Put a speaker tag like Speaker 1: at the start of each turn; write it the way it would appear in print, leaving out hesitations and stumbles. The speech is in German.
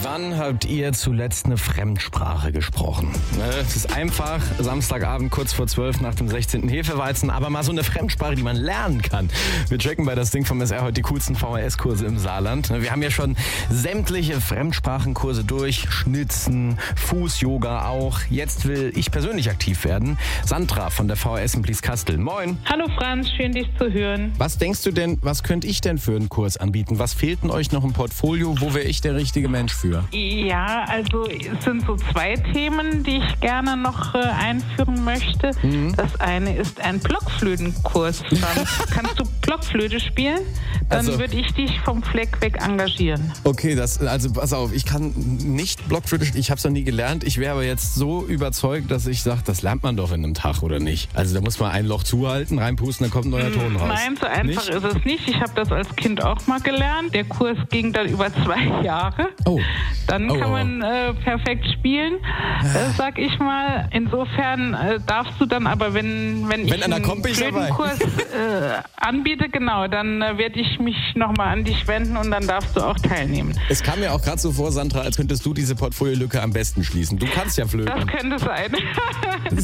Speaker 1: Wann habt ihr zuletzt eine Fremdsprache gesprochen? Es ist einfach, Samstagabend kurz vor 12 nach dem 16. Hefeweizen, aber mal so eine Fremdsprache, die man lernen kann. Wir checken bei das Ding vom SR heute die coolsten VHS-Kurse im Saarland. Wir haben ja schon sämtliche Fremdsprachenkurse durch, Schnitzen, Fuß-Yoga auch. Jetzt will ich persönlich aktiv werden. Sandra von der VHS in Blieskastel. Moin.
Speaker 2: Hallo Franz, schön dich zu hören.
Speaker 1: Was denkst du denn, was könnte ich denn für einen Kurs anbieten? Was fehlt denn euch noch im Portfolio? Wo wäre ich der richtige Mensch für?
Speaker 2: Ja, also es sind so zwei Themen, die ich gerne noch einführen möchte. Das eine ist ein Blockflötenkurs. Kannst du Blockflöte spielen? Dann würde ich dich vom Fleck weg engagieren.
Speaker 1: Okay, also pass auf, ich kann nicht Blockflöte spielen, ich habe es noch nie gelernt. Ich wäre aber jetzt so überzeugt, dass ich sage, das lernt man doch in einem Tag, oder nicht? Also da muss man ein Loch zuhalten, reinpusten, dann kommt ein neuer Ton raus.
Speaker 2: Nein, so einfach ist es nicht. Ich habe das als Kind auch mal gelernt. Der Kurs ging dann über 2 Jahre. Dann kann man perfekt spielen, sag ich mal. Insofern darfst du dann aber, wenn ich einen Flötenkurs anbiete, genau, dann werde ich mich nochmal an dich wenden und dann darfst du auch teilnehmen.
Speaker 1: Es kam mir auch gerade so vor, Sandra, als könntest du diese Portfoliolücke am besten schließen. Du kannst ja flöten.
Speaker 2: Das könnte sein.